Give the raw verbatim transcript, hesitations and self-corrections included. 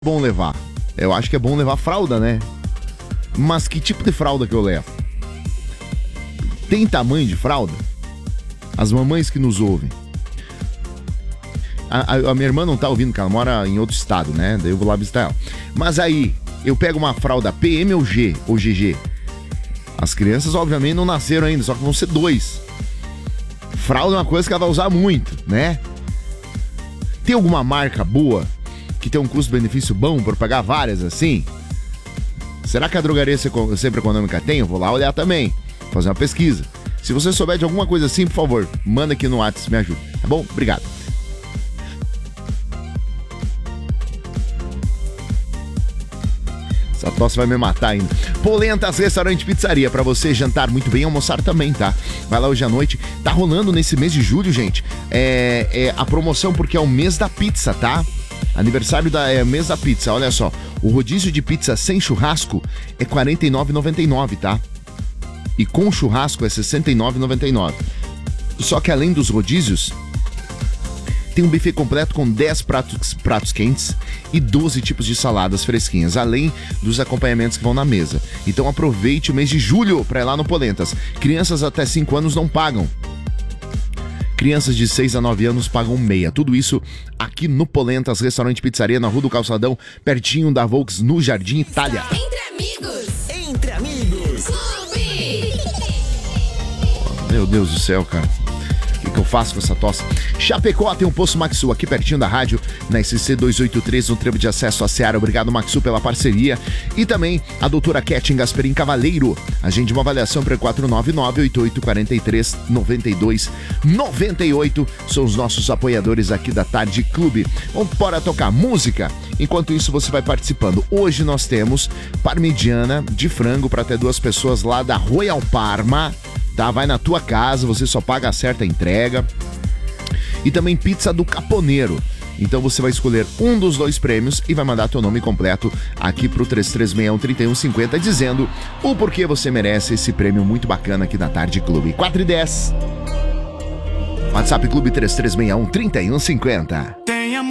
bom levar? Eu acho que é bom levar fralda, né? Mas que tipo de fralda que eu levo? Tem tamanho de fralda? As mamães que nos ouvem. A, a, a minha irmã não tá ouvindo, porque ela mora em outro estado, né? Daí eu vou lá visitar ela. Mas aí, eu pego uma fralda P M ou G, ou G G. As crianças, obviamente, não nasceram ainda, só que vão ser dois. Fralda é uma coisa que ela vai usar muito, né? Tem alguma marca boa que tem um custo-benefício bom por pagar várias assim? Será que a Drogaria Sempre Econômica tem? Eu vou lá olhar também, fazer uma pesquisa. Se você souber de alguma coisa assim, por favor, manda aqui no WhatsApp, me ajuda, tá bom? Obrigado. Essa tosse vai me matar ainda. Polentas Restaurante e Pizzaria, pra você jantar muito bem e almoçar também, tá? Vai lá hoje à noite. Tá rolando nesse mês de julho, gente, é, é a promoção porque é o mês da pizza, tá? Aniversário da é, mês da pizza, olha só. O rodízio de pizza sem churrasco é quarenta e nove reais e noventa e nove centavos, tá? E com churrasco é sessenta e nove reais e noventa e nove centavos. Só que além dos rodízios, tem um buffet completo com dez pratos, pratos quentes e doze tipos de saladas fresquinhas, além dos acompanhamentos que vão na mesa. Então aproveite o mês de julho para ir lá no Polentas. Crianças até cinco anos não pagam. Crianças de seis a nove anos pagam meia. Tudo isso aqui no Polentas Restaurante e Pizzaria, na Rua do Calçadão, pertinho da Volks, no Jardim Itália. Entre amigos. Entre amigos. Clube. Meu Deus do céu, cara. O que, que eu faço com essa tosse? Chapecó tem um posto Maxu aqui pertinho da rádio, na S C duzentos e oitenta e três, no trevo de acesso à Seara. Obrigado, Maxu, pela parceria. E também a doutora Ketin Gasperim Cavaleiro. Agende uma avaliação para quatro nove nove, oito oito quatro três, nove dois nove oito. São os nossos apoiadores aqui da Tarde Clube. Vamos bora tocar música. Enquanto isso, você vai participando. Hoje nós temos parmegiana de frango para até duas pessoas lá da Royal Parma. Tá? Vai na tua casa, você só paga a certa entrega. E também pizza do Caponeiro. Então você vai escolher um dos dois prêmios e vai mandar teu nome completo aqui pro três três seis um, três um cinco zero, dizendo o porquê você merece esse prêmio muito bacana aqui na Tarde Clube. quatro e dez. WhatsApp Clube três três seis um, três um cinco zero.